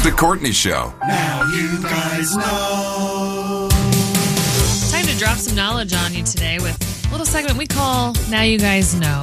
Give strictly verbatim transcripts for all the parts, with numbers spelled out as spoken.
The Courtney Show. Now you guys know. Time to drop some knowledge on you today with a little segment we call Now You Guys Know.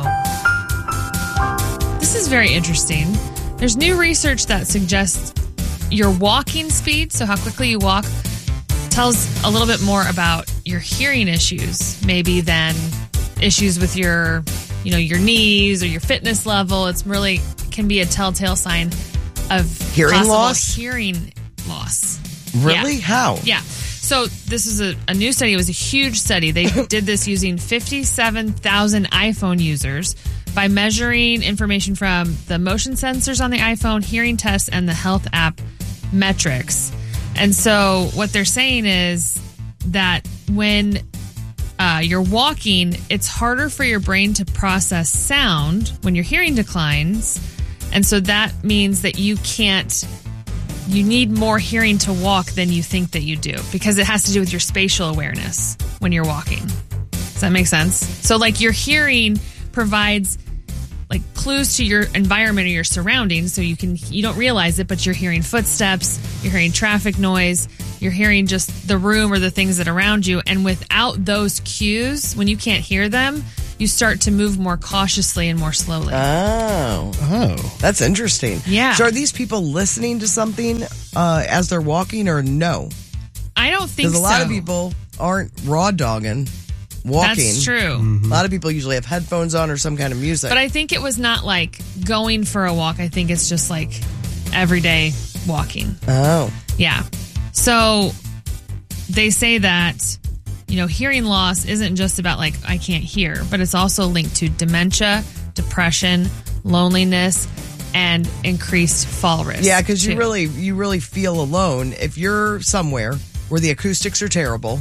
This is very interesting. There's new research that suggests your walking speed, so how quickly you walk, tells a little bit more about your hearing issues, maybe than issues with your, you know, your knees or your fitness level. It's really can be a telltale sign of hearing possible loss. Hearing loss. Really? Yeah. How? Yeah. So this is a, a new study. It was a huge study. They did this using fifty-seven thousand iPhone users by measuring information from the motion sensors on the iPhone, hearing tests, and the health app metrics. And so what they're saying is that when uh, you're walking, it's harder for your brain to process sound when your hearing declines. And so that means that you can't, you need more hearing to walk than you think that you do, because it has to do with your spatial awareness when you're walking. Does that make sense? So like your hearing provides like clues to your environment or your surroundings, so you can you don't realize it, but you're hearing footsteps, you're hearing traffic noise, you're hearing just the room or the things that are around you. And without those cues, when you can't hear them, you start to move more cautiously and more slowly. Oh. Oh. That's interesting. Yeah. So are these people listening to something uh, as they're walking, or no? I don't think so. Because a lot of people aren't raw dogging walking. That's true. Mm-hmm. A lot of people usually have headphones on or some kind of music. But I think it was not like going for a walk. I think it's just like everyday walking. Oh. Yeah. So they say that, you know, hearing loss isn't just about like, I can't hear, but it's also linked to dementia, depression, loneliness, and increased fall risk. Yeah, because you too. really, you really feel alone if you're somewhere where the acoustics are terrible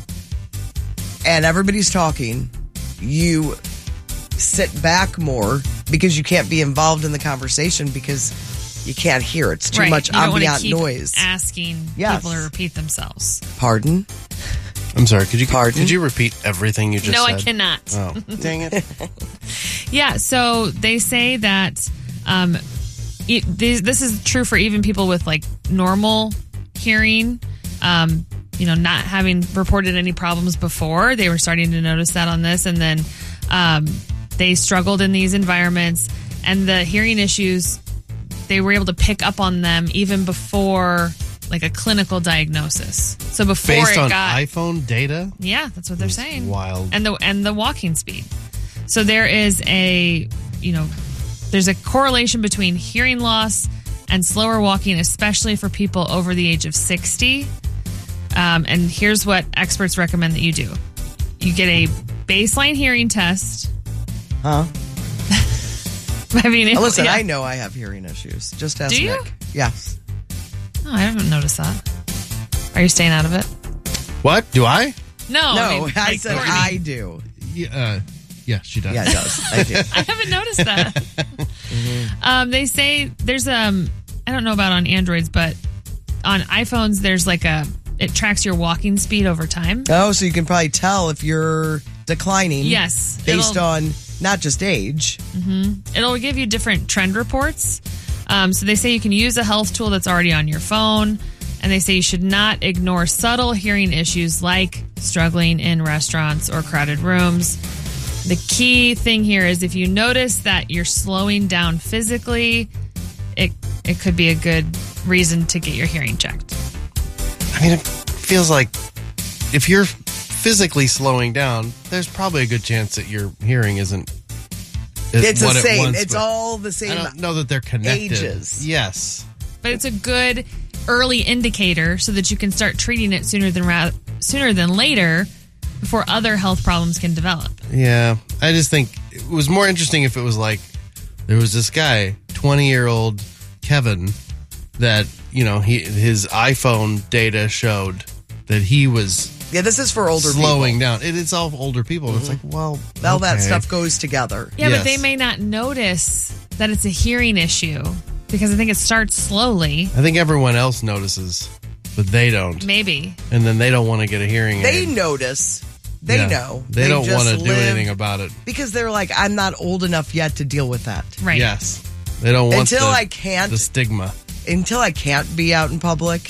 and everybody's talking. You sit back more because you can't be involved in the conversation because you can't hear. It's too right. much you don't ambient keep noise. Asking Yes. people to repeat themselves. Pardon? I'm sorry. Could you Pardon? could you repeat everything you just no, said? I cannot. Oh, dang it. Yeah, so they say that um, it, this, this is true for even people with like normal hearing. Um, you know, not having reported any problems before, they were starting to notice that on this, and then um, they struggled in these environments, and the hearing issues, they were able to pick up on them even before like a clinical diagnosis. So before Based it on got iPhone data? yeah, that's what they're saying. Wild. And the and the walking speed. So there is a, you know, there's a correlation between hearing loss and slower walking, especially for people over the age of sixty. Um, and here's what experts recommend that you do. You get a baseline hearing test. Huh? I mean, Oh, listen, yeah. I know I have hearing issues. Just ask Do you? Nick. Yes. Oh, I haven't noticed that. Are you staying out of it? What? Do I? No. no, I, mean, I like said Courtney. I do. Yeah, uh, yeah she does. Yeah, it does. I do. I haven't noticed that. Mm-hmm. um, they say there's um I don't know about on Androids, but on iPhones there's like a it tracks your walking speed over time. Oh, so you can probably tell if you're declining. Yes, Based it'll- on not just age. It'll give you different trend reports. Um, so they say you can use a health tool that's already on your phone, and they say you should not ignore subtle hearing issues like struggling in restaurants or crowded rooms. The key thing here is if you notice that you're slowing down physically, it it could be a good reason to get your hearing checked. I mean, it feels like if you're physically slowing down, there's probably a good chance that your hearing isn't It's the what it same. once It's was. all the same. I don't know that they're connected. ages. Yes. But it's a good early indicator so that you can start treating it sooner than ra- sooner than later before other health problems can develop. Yeah. I just think it was more interesting if it was like there was this guy, twenty-year-old Kevin, that, you know, he his iPhone data showed that he was Yeah, this is for older slowing people. down. It, it's all older people. Mm-hmm. It's like, well, All that okay. stuff goes together. Yeah, Yes. but they may not notice that it's a hearing issue because I think it starts slowly. I think everyone else notices, but they don't. Maybe. And then they don't want to get a hearing They aid. notice. They Yeah. know. They, don't just want to do live- anything about it. Because they're like, I'm not old enough yet to deal with that. Right. Yes. They don't want Until the, I can't the stigma. until I can't be out in public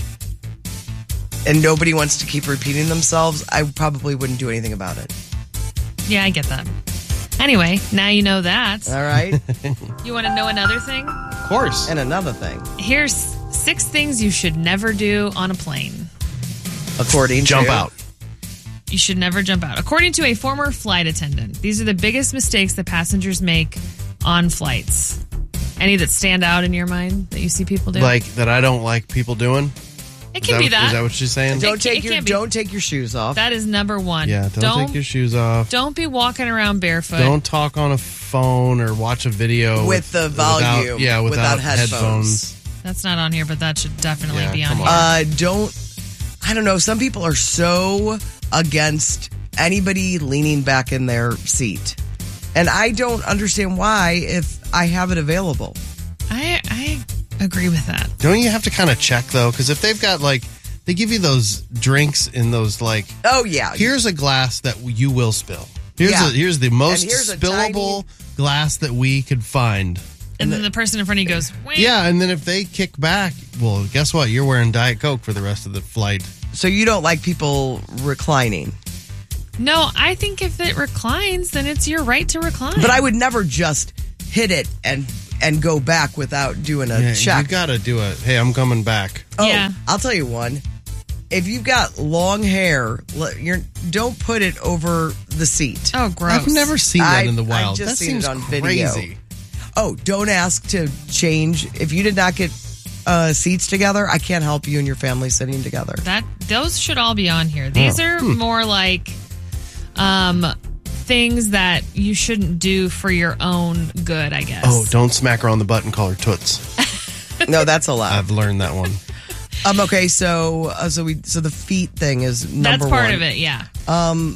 and nobody wants to keep repeating themselves, I probably wouldn't do anything about it. Yeah, I get that. Anyway, now you know that. All right. You want to know another thing? Of course. And another thing, Here's six things you should never do on a plane. according Jump to out. You should never jump out. According to a former flight attendant, these are the biggest mistakes that passengers make on flights. Any that stand out in your mind that you see people do? Like that I don't like people doing? it Is can that, be that. Is that what she's saying? Don't It- take it your can't be- don't take your shoes off. That is number one. Yeah, don't, take your shoes off. Don't be walking around barefoot. Don't talk on a phone or watch a video with the volume, Without, yeah, without, without headphones. That's not on here, but that should definitely Yeah, be on come here. on. Uh, don't. I don't know. Some people are so against anybody leaning back in their seat, and I don't understand why. If I have it available, I I agree with that. Don't you have to kind of check though? Because if they've got like, they give you those drinks in those like, oh yeah, here's a glass that you will spill. Here's Yeah. a, here's the most And here's a spillable glass that we could find. And then the person in front of you goes, wait. Yeah, and then if they kick back, well, guess what? You're wearing Diet Coke for the rest of the flight. so you don't like people reclining, No, I think if it reclines, then it's your right to recline. but I would never just hit it and and go back without doing a Yeah, check. you got to do it. Hey, I'm coming back. Oh, Yeah. I'll tell you one. If you've got long hair, le- you're, don't put it over the seat. Oh, gross. I've never seen that I've- in the I've wild. just That seen it seems on video. crazy. Oh, don't ask to change. If you did not get uh, seats together, I can't help you and your family sitting together. That those should all be on here. These Oh. are Hmm. more like um things that you shouldn't do for your own good, I guess. Oh, don't smack her on the butt and call her toots. No, that's allowed. I've learned that one. Um. Okay. So, uh, so we. So the feet thing is number That's part one. of it, yeah. Um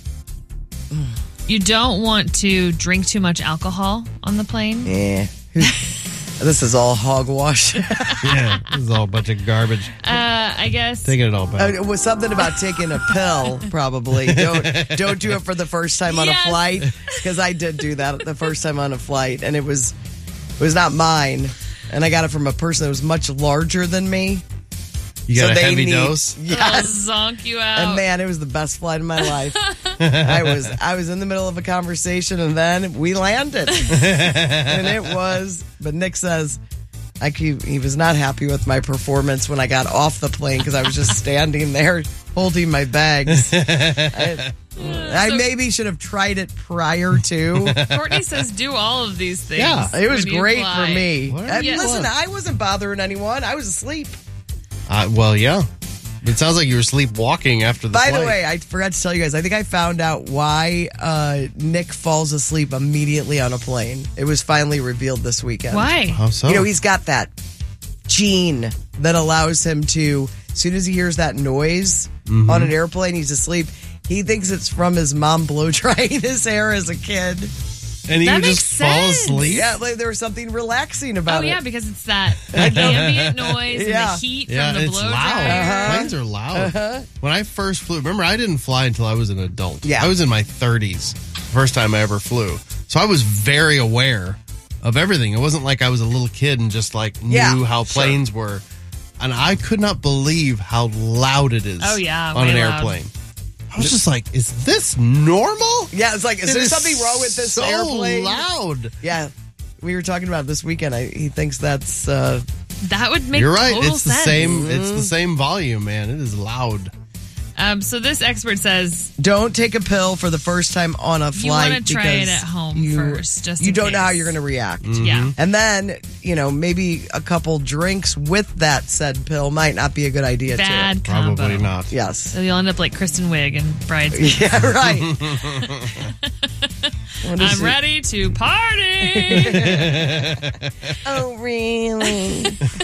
you don't want to drink too much alcohol on the plane. Yeah. This is all hogwash. Yeah, this is all a bunch of garbage. Uh I guess Taking it all Uh, back. it was something about taking a pill. Probably don't don't do it for the first time on Yes. a flight, because I did do that the first time on a flight, and it was it was not mine, and I got it from a person that was much larger than me. You got so a they heavy need- dose? it'll Yes. zonk you out. And man, it was the best flight of my life. I was I was in the middle of a conversation, and then we landed, and it was. But Nick says, I he, he was not happy with my performance when I got off the plane, because I was just standing there holding my bags. I, I So- maybe should have tried it prior to. Courtney says do all of these things. Yeah, it was when you great fly. for me. Whatever Uh, you listen, want. I wasn't bothering anyone. I was asleep. Uh, well, yeah. It sounds like you were sleepwalking after the By flight. the way, I forgot to tell you guys, I think I found out why uh, Nick falls asleep immediately on a plane. It was finally revealed this weekend. Why? How so? You know, he's got that gene that allows him to, as soon as he hears that noise Mm-hmm. on an airplane, he's asleep. He thinks it's from his mom blow drying his hair as a kid. and he That would makes just fall sense. asleep? Yeah, like there was something relaxing Oh about it. yeah, because it's that ambient noise Yeah. and the heat Yeah, from the it's blow loud. dryer. Planes are loud. When I first flew, remember, I didn't fly until I was an adult. Yeah. I was in my thirties, first time I ever flew. So I was very aware of everything. It wasn't like I was a little kid and just like knew Yeah, how sure. planes were. And I could not believe how loud it is Oh, yeah, on way an loud. airplane. I was just like, is this normal? Yeah, it's like, is It there is something wrong with this so airplane? loud. Yeah, we were talking about it this weekend. I, he thinks that's uh, That would make You're right. total It's the sense. same. It's the same volume, man. It is loud. Um, so this expert says don't take a pill for the first time on a You flight. wanna try it because at home you, first, just you in don't know how case. you're going to react. yeah. And then, you know, maybe a couple drinks with that said pill might not be a good idea, Bad too. combo. Probably not. Yes. So you'll end up like Kristen Wiig and Bridesmaids. Yeah, right. What is I'm it? ready to party. Oh, really?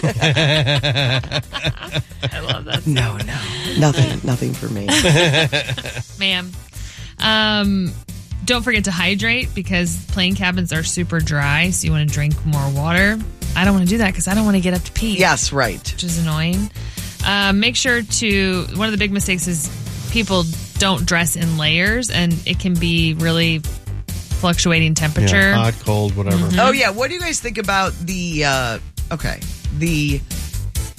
I love that. No, no. Nothing, nothing for me. Ma'am. Um, don't forget to hydrate because plane cabins are super dry, so you want to drink more water. I don't want to do that because I don't want to get up to pee. Yes, right. Which is annoying. Uh, make sure to, one of the big mistakes is people don't dress in layers, and it can be really fluctuating temperature. Yeah, hot, cold, whatever. Oh, yeah. What do you guys think about the, uh, okay, the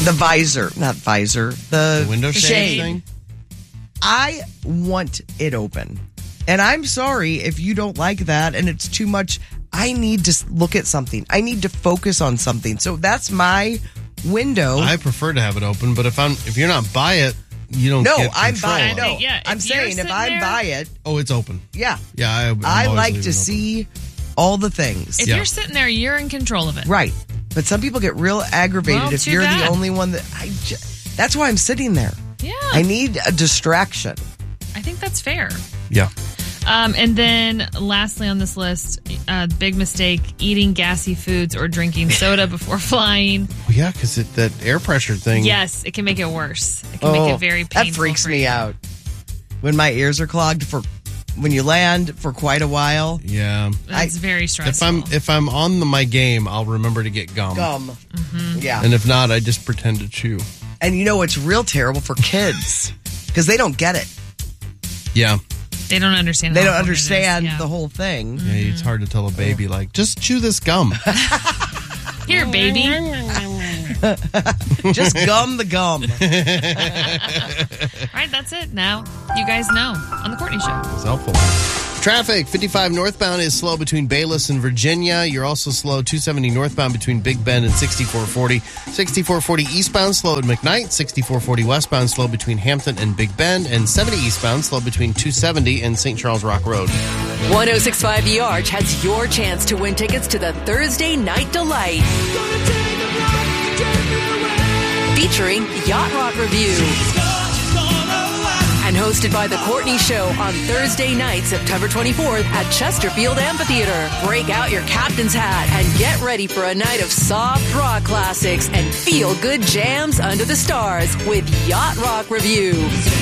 The visor, not visor, the, The window shade, shade thing? I want it open. And I'm sorry if you don't like that and it's too much. I need to look at something. I need to focus on something. So that's my window. I prefer to have it open, but if I'm if you're not by it, you don't no, get I'm control by of it. No, Yeah, if I'm you're saying if sitting I'm there- by it, Oh, it's open. yeah. Yeah, I, I'm I always like leaving to it open. see all the things. If Yeah. you're sitting there, you're in control of it. Right. But some people get real aggravated Well, if too you're bad. the only one that I ju- that's why I'm sitting there. Yeah. I need a distraction. I think that's fair. Yeah. Um, and then lastly on this list, uh, big mistake, eating gassy foods or drinking soda before flying. Well, yeah, because that air pressure thing. Yes, it can make it worse. It can make it very painful. Oh, that freaks for me you. out. When my ears are clogged for when you land for quite a while. Yeah. That's I- very If stressful. I'm if I'm on the, my game, I'll remember to get gum. Gum. Yeah. And if not, I just pretend to chew. And you know what's real terrible for kids? Because they don't get it. Yeah. they don't understand. They how don't important it is. understand Yeah. the whole thing. Yeah, it's hard to tell a baby, like, just chew this gum. Here, baby. Just gum the gum. All right, that's it. Now you guys know on the Courtney Show. It's helpful. Traffic, fifty-five northbound is slow between Bayless and Virginia. You're also slow two seventy northbound between Big Bend and sixty-four forty. sixty-four forty eastbound slow at McKnight. sixty-four forty westbound slow between Hampton and Big Bend. And seventy eastbound slow between two seventy and Saint Charles Rock Road. one oh six point five The Arch has your chance to win tickets to the Thursday Night Delight. Featuring Yacht Rock Review. And hosted by The Courtney Show on Thursday night, September twenty-fourth at Chesterfield Amphitheater. Break out your captain's hat and get ready for a night of soft rock classics and feel-good jams under the stars with Yacht Rock Review.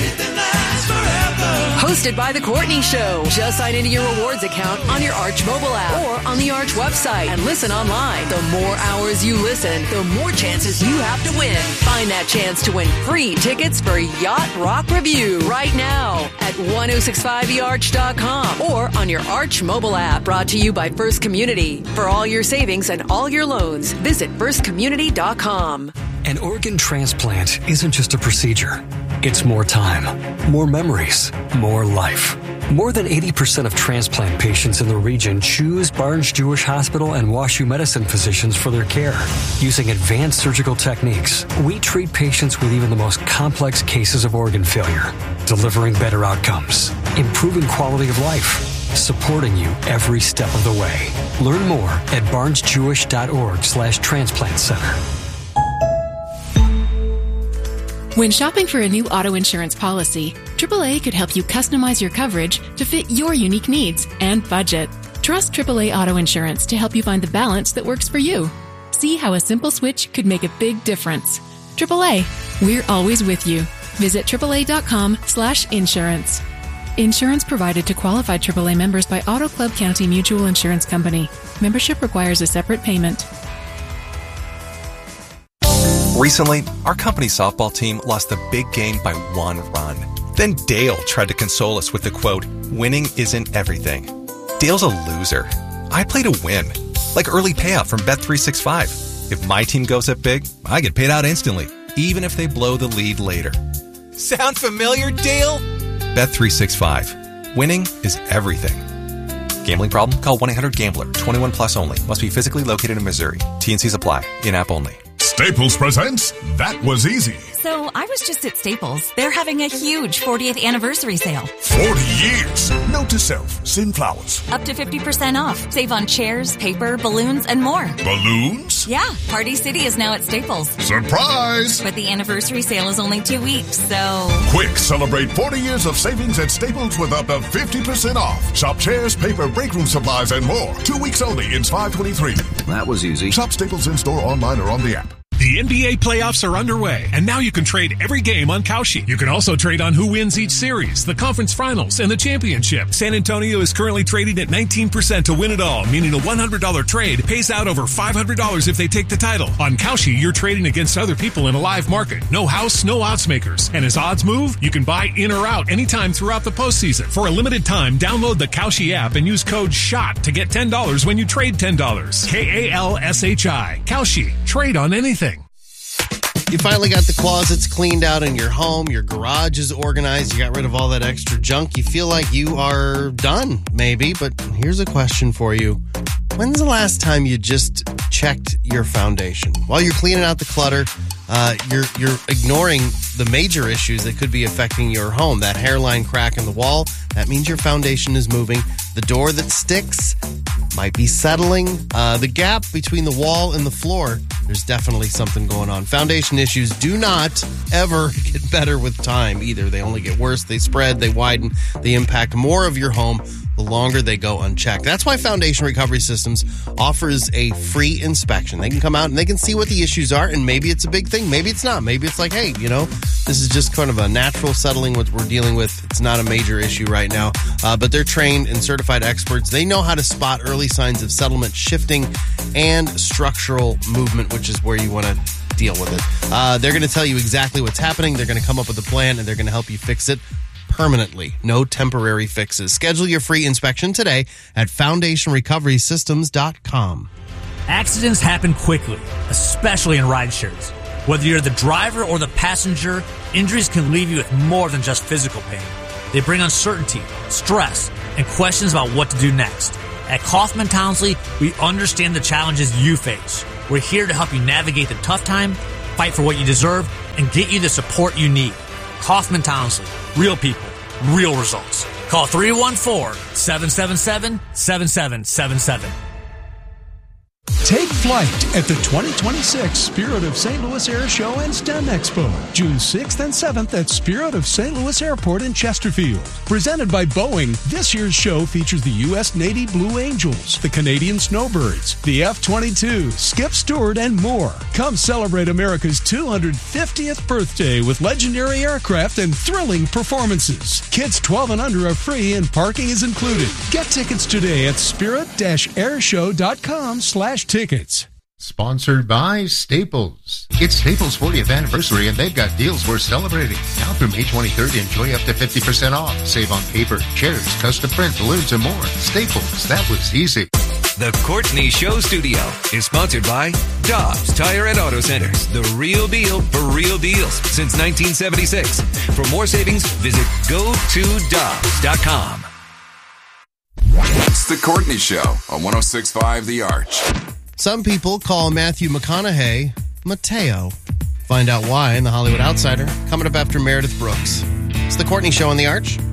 Hosted by The Courtney Show. Just sign into your rewards account on your Arch mobile app or on the Arch website and listen online. The more hours you listen, the more chances you have to win. Find that chance to win free tickets for Yacht Rock Review right now at ten sixty-five the arch dot com or on your Arch mobile app. Brought to you by First Community. For all your savings and all your loans, visit first community dot com. An organ transplant isn't just a procedure. It's more time, more memories, more life. More than eighty percent of transplant patients in the region choose Barnes Jewish Hospital and WashU Medicine physicians for their care. Using advanced surgical techniques, we treat patients with even the most complex cases of organ failure, delivering better outcomes, improving quality of life, supporting you every step of the way. Learn more at barnes jewish dot org slash transplant center. When shopping for a new auto insurance policy, triple A could help you customize your coverage to fit your unique needs and budget. Trust triple A Auto Insurance to help you find the balance that works for you. See how a simple switch could make a big difference. triple A, we're always with you. Visit triple A dot com slash insurance. Insurance provided to qualified triple A members by Auto Club County Mutual Insurance Company. Membership requires a separate payment. Recently, our company softball team lost the big game by one run. Then Dale tried to console us with the quote, "Winning isn't everything." Dale's a loser. I play to win, like early payout from Bet three sixty-five. If my team goes up big, I get paid out instantly, even if they blow the lead later. Sound familiar, Dale? Bet three sixty-five. Winning is everything. Gambling problem? Call one eight hundred gambler. twenty-one plus only. Must be physically located in Missouri. T N Cs apply. In-app only. Staples presents That Was Easy. So I was just at Staples. They're having a huge fortieth anniversary sale. forty years. Note to self, send flowers. Up to fifty percent off. Save on chairs, paper, balloons, and more. Balloons? Yeah, Party City is now at Staples. Surprise! But the anniversary sale is only two weeks, so... Quick, celebrate forty years of savings at Staples with up to fifty percent off. Shop chairs, paper, break room supplies, and more. Two weeks only. It's five twenty-three. That was easy. Shop Staples in-store, online, or on the app. The N B A playoffs are underway, and now you can trade every game on Kalshi. You can also trade on who wins each series, the conference finals, and the championship. San Antonio is currently trading at nineteen percent to win it all, meaning a one hundred dollars trade pays out over five hundred dollars if they take the title. On Kalshi, you're trading against other people in a live market. No house, no odds makers. And as odds move, you can buy in or out anytime throughout the postseason. For a limited time, download the Kalshi app and use code SHOT to get ten dollars when you trade ten dollars. K A L S H I. Kalshi. Trade on anything. You finally got the closets cleaned out in your home. Your garage is organized. You got rid of all that extra junk. You feel like you are done, maybe. But here's a question for you. When's the last time you just checked your foundation? While you're cleaning out the clutter, uh, you're you're ignoring the major issues that could be affecting your home. That hairline crack in the wall, that means your foundation is moving. The door that sticks might be settling. Uh, the gap between the wall and the floor, there's definitely something going on. Foundation issues do not ever get better with time either. They only get worse. They spread, they widen, they impact more of your home the longer they go unchecked. That's why Foundation Recovery Systems offers a free inspection. They can come out and they can see what the issues are, and maybe it's a big thing, maybe it's not. Maybe it's like, hey, you know, this is just kind of a natural settling what we're dealing with. It's not a major issue right now, uh, but they're trained and certified experts. They know how to spot early signs of settlement shifting and structural movement, which is where you want to deal with it. Uh, they're going to tell you exactly what's happening. They're going to come up with a plan, and they're going to help you fix it permanently. No temporary fixes. Schedule your free inspection today at foundation recovery systems dot com. Accidents happen quickly, especially in ride shares. Whether you're the driver or the passenger, injuries can leave you with more than just physical pain. They bring uncertainty, stress, and questions about what to do next. At Kaufman Townsley, we understand the challenges you face. We're here to help you navigate the tough time, fight for what you deserve, and get you the support you need. Kaufman Townsley. Real people, real results. Call three one four, seven seven seven, seven seven seven seven. Take flight at the twenty twenty-six Spirit of Saint Louis Air Show and STEM Expo, June sixth and seventh at Spirit of Saint Louis Airport in Chesterfield. Presented by Boeing, this year's show features the U S Navy Blue Angels, the Canadian Snowbirds, the F twenty-two, Skip Stewart, and more. Come celebrate America's two hundred fiftieth birthday with legendary aircraft and thrilling performances. Kids twelve and under are free and parking is included. Get tickets today at spirit-airshow.com slash tickets. Sponsored by Staples. It's Staples' fortieth anniversary, and they've got deals worth celebrating. Now through May twenty-third, enjoy up to fifty percent off. Save on paper, chairs, custom print, balloons, and more. Staples, that was easy. The Courtney Show Studio is sponsored by Dobbs Tire and Auto Centers. The real deal for real deals since nineteen seventy-six. For more savings, visit go to dobbs dot com. It's The Courtney Show on one oh six point five The Arch. Some people call Matthew McConaughey Mateo. Find out why in the Hollywood Outsider, coming up after Meredith Brooks. It's The Courtney Show on The Arch.